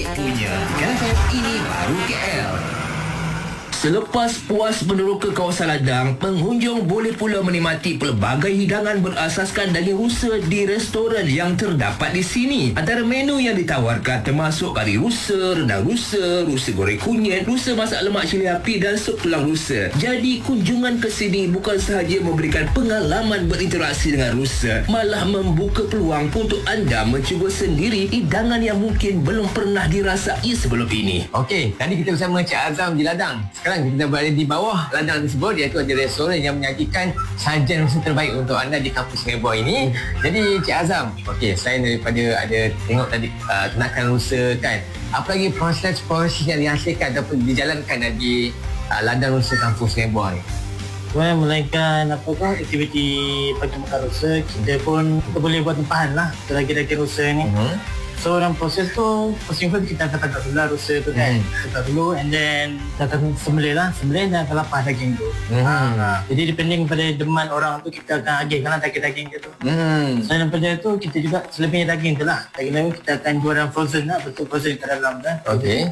Baik punya KFM ini baru KL. Selepas puas meneroka kawasan ladang, pengunjung boleh pula menikmati pelbagai hidangan berasaskan daging rusa di restoran yang terdapat di sini. Antara menu yang ditawarkan termasuk kari rusa, rendang rusa, rusa goreng kunyit, rusa masak lemak cili api dan sup tulang rusa. Jadi kunjungan ke sini bukan sahaja memberikan pengalaman berinteraksi dengan rusa, malah membuka peluang untuk anda mencuba sendiri hidangan yang mungkin belum pernah dirasai sebelum ini. Okey, tadi kita bersama Cik Azam di ladang. Sekarang kita berada di bawah ladang tersebut, iaitu ada restoran yang menyajikan sajian rusa terbaik untuk anda di kampus Sungai Buah ini. Jadi Cik Azam, okey, selain daripada ada tengok tadi ternakan rusa kan, apa lagi proses yang dihasilkan ataupun dijalankan di ladang rusa kampus Sungai Buah ni? Melainkan aktiviti pagi makan rusa, kita boleh buat tempahan lah daging rusa ni. So dalam proses tu, first kita akan tangkap dulu rusa tu kan. Tangkap dulu and then kita akan sembelih dan akan lapah daging tu. Jadi depending pada demand orang tu, kita akan agihkan lah daging tu. Selain daripada tu, kita juga selebihnya daging tu lah. Daging lain kita akan jual dalam frozen lah, betul frozen kat dalam kan. Okey.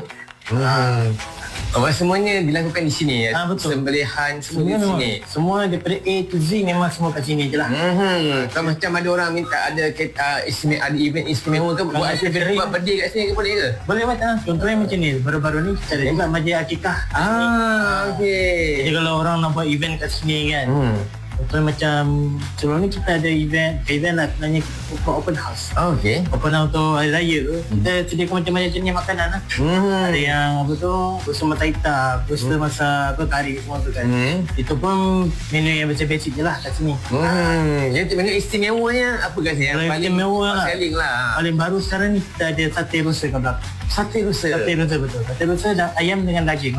Semuanya dilakukan di sini ya? Betul. Sembelihan semua di sini? Semua daripada A to Z memang semua kat sini je lah. Kalau macam ada orang minta ada ada event istimewa ke, buat birthday kat sini ke, boleh ke? Boleh macam contohnya macam ni, baru-baru ni kita ada juga majlis akikah. Okey. Jadi kalau orang nak buat event kat sini kan, contohnya macam sebelum ni kita ada event lah, sebenarnya kita buat open house. Okey. Open house untuk hari raya tu, kita sediakan macam-macam jenis makanan lah. Ada yang rusa mata hitam, rusa masak kari semua tu kan. Itu pun menu yang basic je lah kat sini. Jadi menu istimewanya apa kat sini? Yang paling selling lah. Paling baru sekarang ni kita ada sate rusa kat belakang. Sate rusa? Sate rusa, betul. Sate rusa dan ayam dengan daging.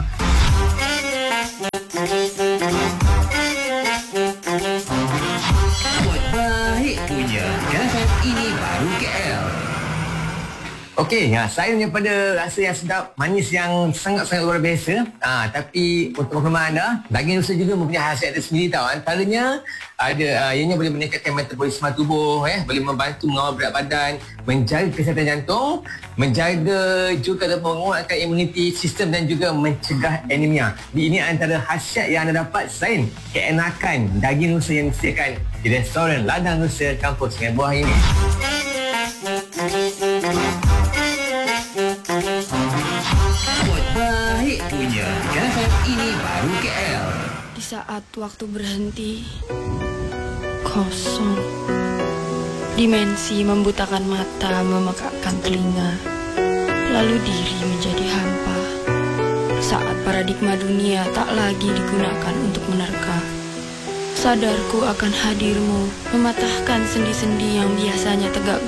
Baik punya KFM ini baru KL. Okey, selain daripada rasa yang sedap, manis yang sangat-sangat luar biasa, tapi untuk pengalaman anda, daging rusa juga mempunyai khasiat tersendiri tau. Antaranya ada ianya boleh meningkatkan metabolisme tubuh, boleh membantu mengawal berat badan, menjaga kesihatan jantung, menjaga juga dan menguatkan imuniti sistem dan juga mencegah anemia. Ini antara khasiat yang anda dapat selain keenakan daging rusa yang disediakan di restoran ladang rusa kampus Sungai Buah ini. Baik punya KFM ini baru KL. Di saat waktu berhenti, kosong. Dimensi membutakan mata, memekakkan telinga. Lalu diri menjadi hampa. Saat paradigma dunia tak lagi digunakan untuk menerka. Sadarku akan hadirmu, mematahkan sendi-sendi yang biasanya tegak